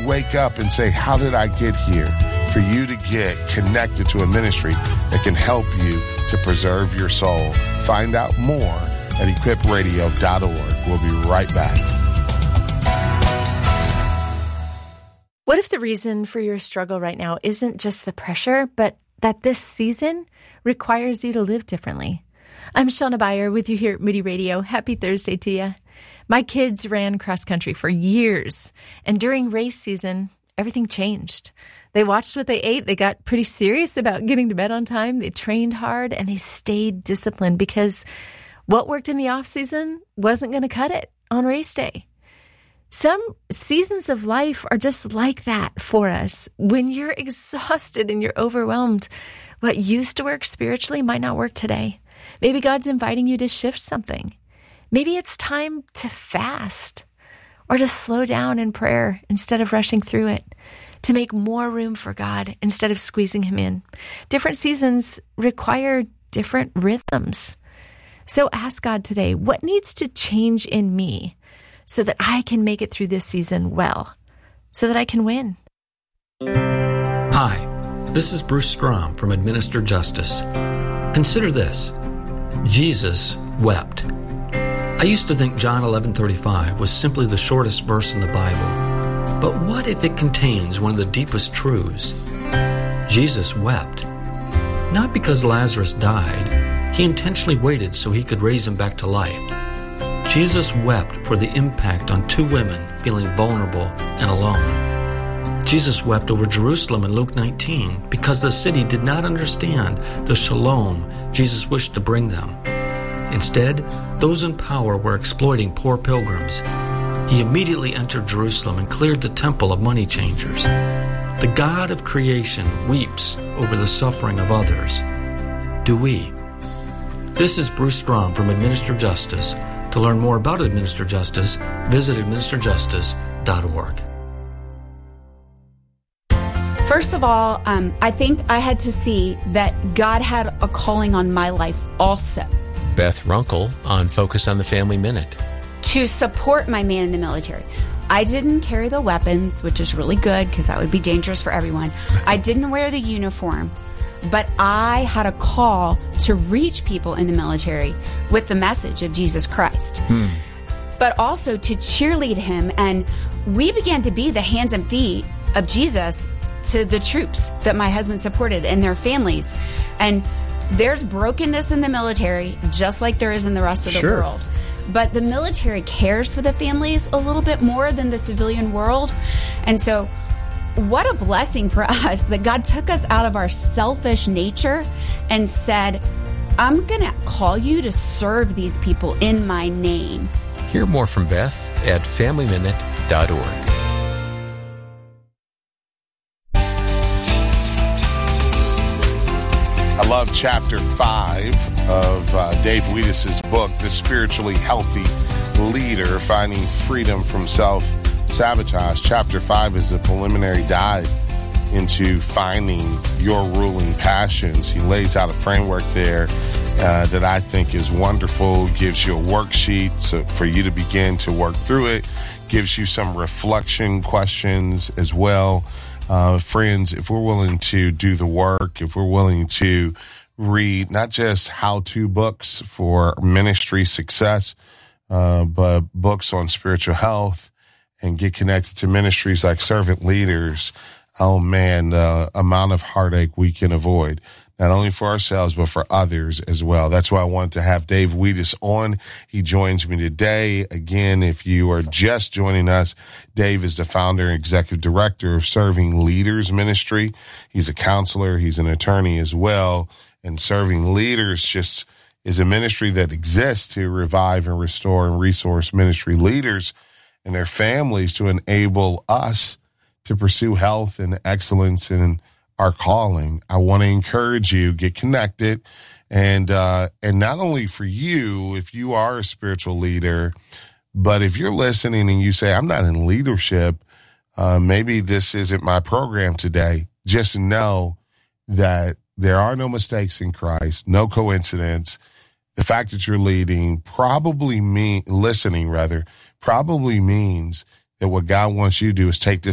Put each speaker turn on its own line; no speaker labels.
wake up and say, how did I get here? For you to get connected to a ministry that can help you to preserve your soul. Find out more at equipradio.org. We'll be right back.
What if the reason for your struggle right now isn't just the pressure, but that this season requires you to live differently? I'm Shauna Beyer with you here at Moody Radio. Happy Thursday to you. My kids ran cross country for years, and during race season, everything changed. They watched what they ate. They got pretty serious about getting to bed on time. They trained hard, and they stayed disciplined because what worked in the off season wasn't going to cut it on race day. Some seasons of life are just like that for us. When you're exhausted and you're overwhelmed, what used to work spiritually might not work today. Maybe God's inviting you to shift something. Maybe it's time to fast or to slow down in prayer instead of rushing through it, to make more room for God instead of squeezing him in. Different seasons require different rhythms. So ask God today, what needs to change in me so that I can make it through this season well, so that I can win?
Hi, this is Bruce Strom from Administer Justice. Consider this. Jesus wept. I used to think John 11:35 was simply the shortest verse in the Bible. But what if it contains one of the deepest truths? Jesus wept. Not because Lazarus died. He intentionally waited so he could raise him back to life. Jesus wept for the impact on two women feeling vulnerable and alone. Jesus wept over Jerusalem in Luke 19 because the city did not understand the shalom Jesus wished to bring them. Instead, those in power were exploiting poor pilgrims. He immediately entered Jerusalem and cleared the temple of money changers. The God of creation weeps over the suffering of others. Do we? This is Bruce Strom from Administer Justice. To learn more about Administer Justice, visit administerjustice.org.
First of all, I think I had to see that God had a calling on my life also.
Beth Runkle on Focus on the Family Minute.
To support my man in the military. I didn't carry the weapons, which is really good because that would be dangerous for everyone. I didn't wear the uniform, but I had a call to reach people in the military with the message of Jesus Christ, but also to cheerlead him. And we began to be the hands and feet of Jesus to the troops that my husband supported and their families. And there's brokenness in the military, just like there is in the rest of the world. But the military cares for the families a little bit more than the civilian world. And so what a blessing for us that God took us out of our selfish nature and said, I'm going to call you to serve these people in my name.
Hear more from Beth at FamilyMinute.org.
I love chapter 5 of Dave Wiedis' book, The Spiritually Healthy Leader, Finding Freedom from Self-Sabotage. Chapter 5 is a preliminary dive into finding your ruling passions. He lays out a framework there that I think is wonderful, gives you a worksheet so for you to begin to work through it, gives you some reflection questions as well. Friends, if we're willing to do the work, if we're willing to read not just how-to books for ministry success, but books on spiritual health and get connected to ministries like Servant Leaders, oh man, the amount of heartache we can avoid, not only for ourselves, but for others as well. That's why I wanted to have Dave Wiedis on. He joins me today. Again, if you are just joining us, Dave is the founder and executive director of Serving Leaders Ministry. He's a counselor. He's an attorney as well. And Serving Leaders just is a ministry that exists to revive and restore and resource ministry leaders and their families to enable us to pursue health and excellence in our calling. I want to encourage you, get connected. And not only for you, if you are a spiritual leader, but if you're listening and you say, I'm not in leadership, maybe this isn't my program today, just know that there are no mistakes in Christ, no coincidence. The fact that you're leading probably means that what God wants you to do is take this